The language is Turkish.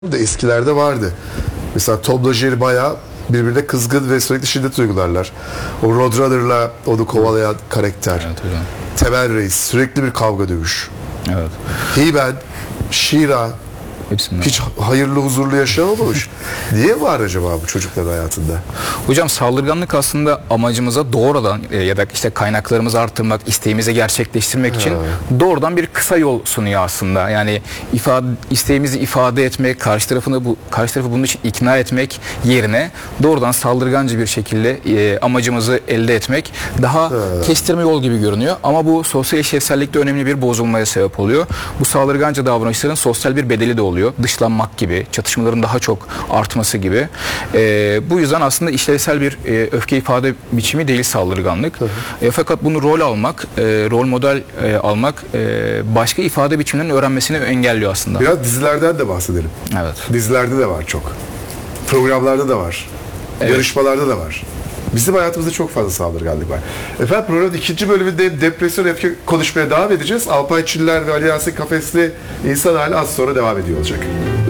de eskilerde vardı. Mesela Tom ve Jerry bayağı birbirine kızgın ve sürekli şiddet uygularlar. O Roadrunner'la onu kovalayan karakter. Evet hocam. Temel Reis. Sürekli bir kavga dövüş. Evet. He-Man, She-Ra Hepsinden. hiç hayırlı huzurlu yaşamamış. Niye var acaba bu çocukların hayatında? Hocam saldırganlık aslında amacımıza doğrudan ya da işte kaynaklarımızı artırmak, isteğimizi gerçekleştirmek için doğrudan bir kısa yol sunuyor aslında. Yani isteğimizi ifade etmek, karşı tarafı bunun için ikna etmek yerine doğrudan saldırganca bir şekilde amacımızı elde etmek daha kestirme yol gibi görünüyor. Ama bu sosyal eşcinsellikte önemli bir bozulmaya sebep oluyor. Bu saldırganca davranışların sosyal bir bedeli de oluyor. Dışlanmak gibi, çatışmaların daha çok artması gibi. Bu yüzden aslında işlevsel bir öfke ifade biçimi değil saldırganlık. Fakat bunu rol almak, rol model almak başka ifade biçimlerinin öğrenmesini engelliyor aslında. Biraz dizilerden de bahsedelim. Evet. Dizilerde de var çok. Programlarda da var. Evet. Yarışmalarda da var. Bizim hayatımızda çok fazla saldırganlık var. Efendim programın ikinci bölümünde depresyon öfke konuşmaya devam edeceğiz. Alpay Çiller ve Ali Yasin Kafesli İnsan Hali az sonra devam ediyor olacak.